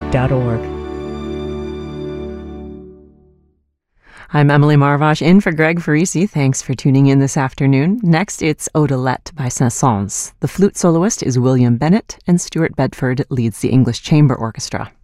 I'm Emily Marvash in for Greg Farisi. Thanks for tuning in this afternoon. Next, it's Odelette by Saint-Saëns. The flute soloist is William Bennett, and Stuart Bedford leads the English Chamber Orchestra.